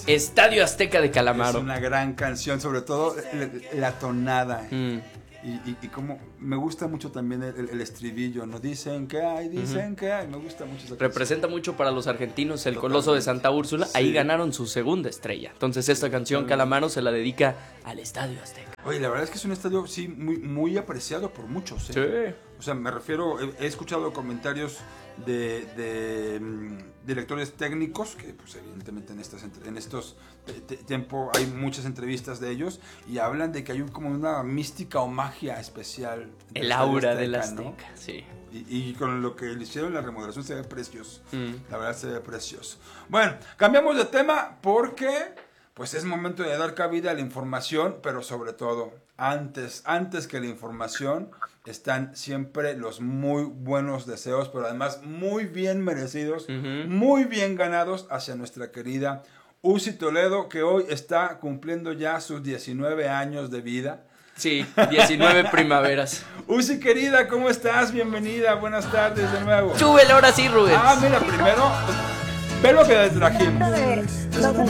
Estadio Azteca de Calamaro. Es una gran canción, sobre todo la tonada. Y como me gusta mucho también el estribillo, ¿no? Dicen que hay, que hay. Me gusta mucho esa Representa canción. mucho para los argentinos el Totalmente. Coloso de Santa Úrsula. Sí. Ahí ganaron su segunda estrella. Entonces esta canción Calamaro se la dedica al Estadio Azteca. Oye, la verdad es que es un estadio, sí, muy apreciado por muchos, ¿eh? Sí. O sea, me refiero, he escuchado comentarios de directores técnicos, que pues evidentemente en estos tiempo hay muchas entrevistas de ellos, y hablan de que hay como una mística o magia especial. El aura del Azteca, ¿no? Azteca, sí. Y con lo que le hicieron la remodelación se ve precioso. La verdad se ve precioso. Bueno, cambiamos de tema porque pues es momento de dar cabida a la información, pero sobre todo, antes que la información, están siempre los muy buenos deseos, pero además muy bien merecidos, muy bien ganados hacia nuestra querida Uzi Toledo, que hoy está cumpliendo ya sus 19 años de vida. Sí, 19 primaveras. Uzi, querida, ¿cómo estás? Bienvenida, buenas tardes de nuevo. Súbele ahora sí, Rubens. Mira, primero, ve lo que trajimos.